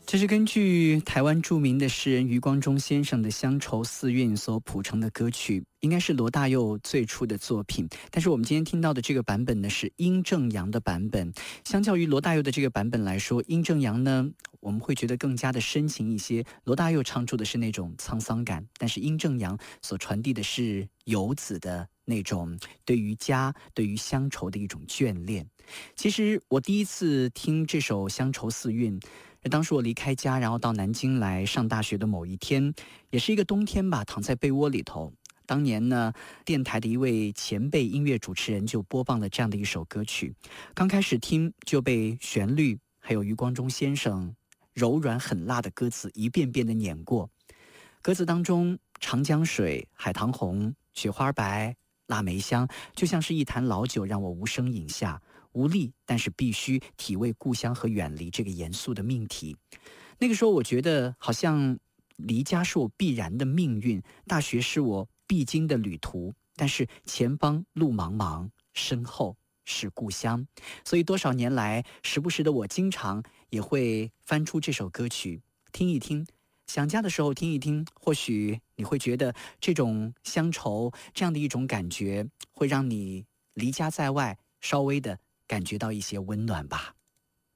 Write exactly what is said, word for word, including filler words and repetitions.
这是根据台湾著名的诗人余光中先生的《乡愁四韵》所谱成的歌曲，应该是罗大佑最初的作品。但是我们今天听到的这个版本呢，是殷正阳的版本。相较于罗大佑的这个版本来说，殷正阳呢，我们会觉得更加的深情一些。罗大佑唱出的是那种沧桑感，但是殷正阳所传递的是游子的那种对于家、对于乡愁的一种眷恋。其实我第一次听这首《乡愁四韵》，当时我离开家，然后到南京来上大学的某一天，也是一个冬天吧，躺在被窝里头。当年呢，电台的一位前辈音乐主持人就播放了这样的一首歌曲，刚开始听就被旋律还有余光中先生柔软狠辣的歌词一遍遍的碾过。歌词当中，长江水、海棠红、雪花白、腊梅香，就像是一坛老酒，让我无声饮下，无力，但是必须体味故乡和远离这个严肃的命题。那个时候我觉得好像离家是我必然的命运，大学是我必经的旅途，但是前方路茫茫，身后是故乡。所以多少年来，时不时的我经常也会翻出这首歌曲听一听，想家的时候听一听，或许你会觉得这种乡愁，这样的一种感觉，会让你离家在外稍微的感觉到一些温暖吧。